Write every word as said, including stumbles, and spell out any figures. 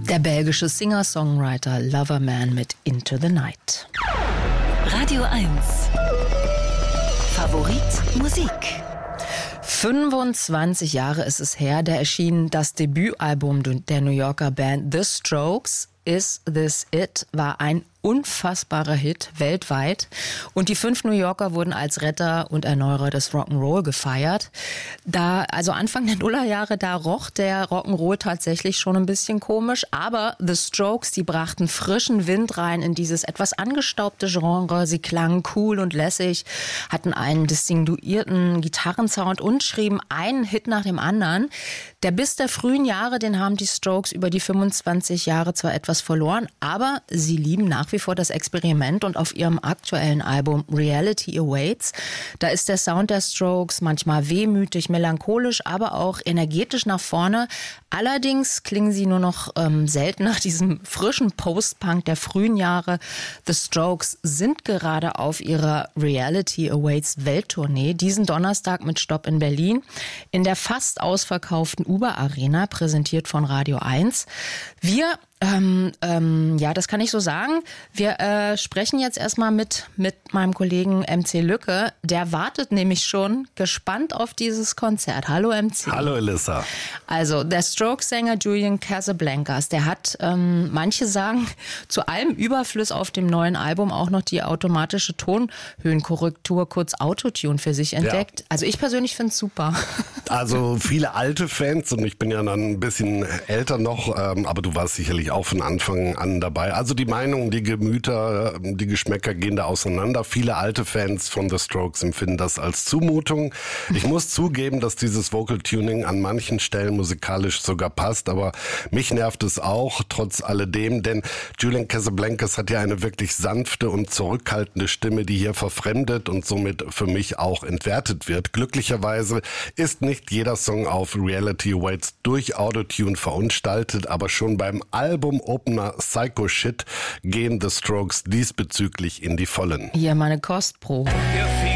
Der belgische Singer-Songwriter Loverman mit Into the Night. Radio eins. Favorit Musik. fünfundzwanzig Jahre ist es her, da erschien das Debütalbum der New Yorker Band The Strokes. Is This It war ein unfassbarer Hit weltweit und die fünf New Yorker wurden als Retter und Erneuerer des Rock'n'Roll gefeiert. Da, also Anfang der Nullerjahre, da roch der Rock'n'Roll tatsächlich schon ein bisschen komisch, aber The Strokes, die brachten frischen Wind rein in dieses etwas angestaubte Genre. Sie klangen cool und lässig, hatten einen distinguierten Gitarrensound und schrieben einen Hit nach dem anderen. Der Biss der frühen Jahre, den haben die Strokes über die fünfundzwanzig Jahre zwar etwas verloren, aber sie lieben nach wie vor das Experiment und auf ihrem aktuellen Album Reality Awaits, da ist der Sound der Strokes manchmal wehmütig, melancholisch, aber auch energetisch nach vorne. Allerdings klingen sie nur noch ähm, selten nach diesem frischen Post-Punk der frühen Jahre. The Strokes sind gerade auf ihrer Reality Awaits Welttournee, diesen Donnerstag mit Stopp in Berlin, in der fast ausverkauften Uber Arena, präsentiert von Radio eins. Wir Ähm, ähm, ja, das kann ich so sagen. Wir äh, sprechen jetzt erstmal mit, mit meinem Kollegen M C Lücke. Der wartet nämlich schon gespannt auf dieses Konzert. Hallo M C. Hallo Elissa. Also der Strokes-Sänger Julian Casablancas, der hat, ähm, manche sagen, zu allem Überfluss auf dem neuen Album auch noch die automatische Tonhöhenkorrektur, kurz Autotune, für sich entdeckt. Ja. Also ich persönlich finde es super. Also viele alte Fans, und ich bin ja dann ein bisschen älter noch, ähm, aber du warst sicherlich auch von Anfang an dabei. Also die Meinungen, die Gemüter, die Geschmäcker gehen da auseinander. Viele alte Fans von The Strokes empfinden das als Zumutung. Ich muss zugeben, dass dieses Vocal Tuning an manchen Stellen musikalisch sogar passt, aber mich nervt es auch, trotz alledem, denn Julian Casablancas hat ja eine wirklich sanfte und zurückhaltende Stimme, die hier verfremdet und somit für mich auch entwertet wird. Glücklicherweise ist nicht jeder Song auf Reality Awaits durch Autotune verunstaltet, aber schon beim Album Album-Opener Psycho Shit gehen The Strokes diesbezüglich in die Vollen. Hier meine Kostprobe.